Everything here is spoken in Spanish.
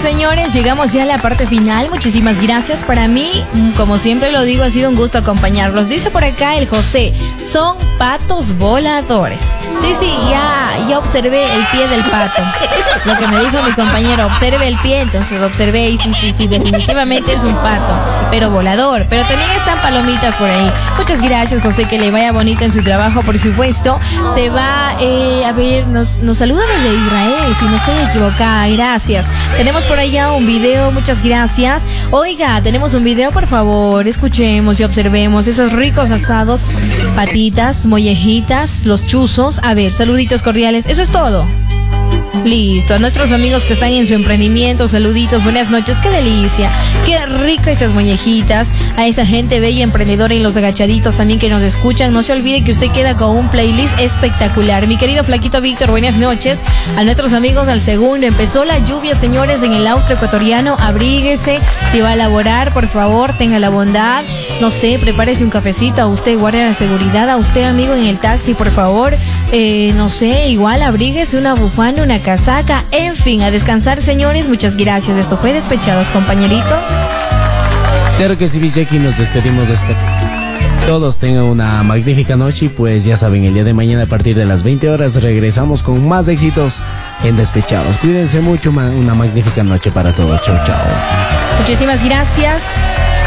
señores, llegamos ya a la parte final. Muchísimas gracias. Para mí, como siempre lo digo, ha sido un gusto acompañarlos. Dice por acá el José, son patos voladores. Sí, ya observé el pie del pato. Lo que me dijo mi compañero, observe el pie, entonces observé y sí, definitivamente es un pato, pero volador. Pero también están palomitas por ahí. Muchas gracias, José, que le vaya bonito en su trabajo, por supuesto. Se va, a ver, nos saluda desde Israel, si no estoy equivocada, gracias. Tenemos por allá un video, muchas gracias. Oiga, tenemos un video, por favor, escuchemos y observemos esos ricos asados, patitas, mollejitas, los chuzos. A ver, saluditos cordiales, eso es todo. Listo, a nuestros amigos que están en su emprendimiento, saluditos, buenas noches, qué delicia, qué rico esas mollejitas, a esa gente bella emprendedora y los agachaditos también que nos escuchan. No se olvide que usted queda con un playlist espectacular. Mi querido flaquito Víctor, buenas noches. A nuestros amigos al segundo, empezó la lluvia, señores, en el austro ecuatoriano, abríguese, si va a laborar, por favor, tenga la bondad, no sé, prepárese un cafecito, a usted guardia de seguridad, a usted amigo en el taxi, por favor, no sé, igual abríguese una bufanda, una casaca, en fin, a descansar, señores. Muchas gracias. Esto fue Despechados, compañerito. Claro que sí, Jackie, nos despedimos. Todos tengan una magnífica noche y pues ya saben, el día de mañana a partir de las 20 horas regresamos con más éxitos en Despechados. Cuídense mucho, una magnífica noche para todos. Chau, chau. Muchísimas gracias.